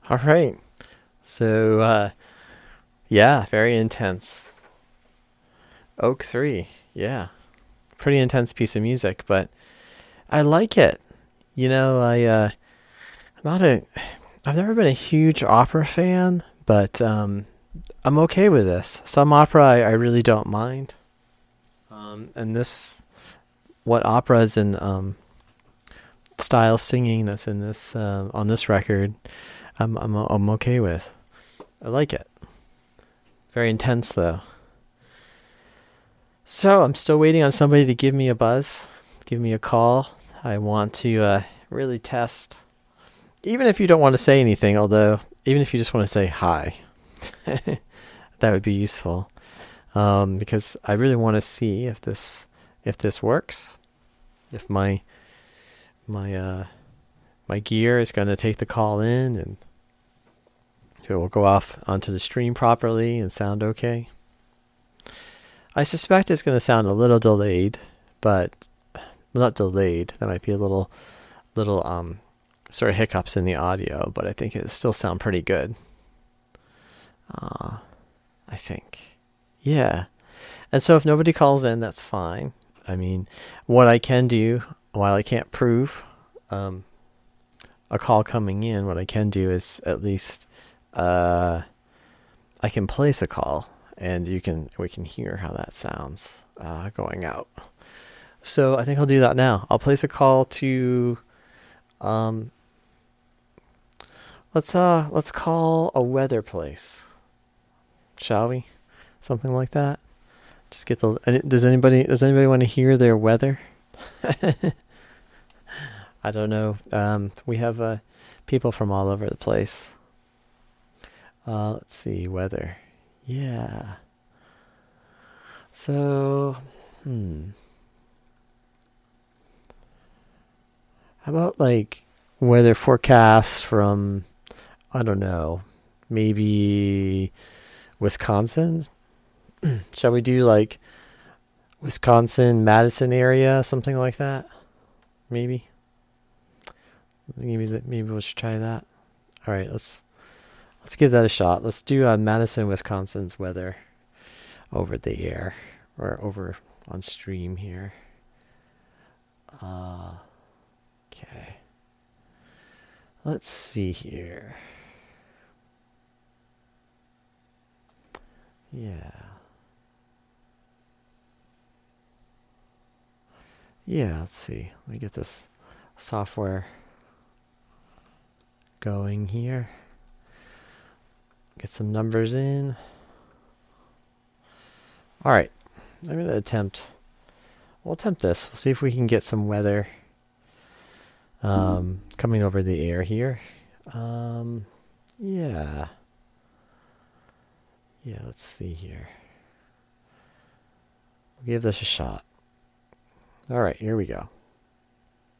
All right. So, yeah, very intense. Oak 3. Yeah. Pretty intense piece of music, but I like it. Not a I've never been a huge opera fan, but I'm okay with this. Some opera I really don't mind. And this what operas and style singing that's in this on this record, I'm okay with. I like it. Very intense though. So I'm still waiting on somebody to give me a buzz, give me a call. I want to really test, even if you don't want to say anything. Although, even if you just want to say hi, that would be useful. Because I really want to see if this works. If my my gear is going to take the call in and it will go off onto the stream properly and sound okay. I suspect it's going to sound a little delayed, but not delayed. That might be a little sort of hiccups in the audio, but I think it'll still sound pretty good. Uh, I think. Yeah. And so if nobody calls in, that's fine. I mean, what I can do, while I can't prove um, a call coming in, what I can do is at least uh, I can place a call, and we can hear how that sounds going out. So I think I'll do that now. I'll place a call to um, let's call a weather place, shall we? Something like that. Just get the. Does anybody want to hear their weather? I don't know. We have people from all over the place. Let's see, weather. Yeah. So, how about like weather forecasts from, I don't know, maybe Wisconsin? Shall we do like Wisconsin, Madison area, something like that? Maybe. Maybe we should try that. All right, let's give that a shot. Let's do Madison, Wisconsin's weather over the air or over on stream here. Uh, okay. Let's see here. Yeah. Yeah, let's see. Let me get this software going here. Get some numbers in. All right. I'm going to we'll attempt this. We'll see if we can get some weather coming over the air here. Yeah. Yeah, let's see here. We'll give this a shot. All right, here we go.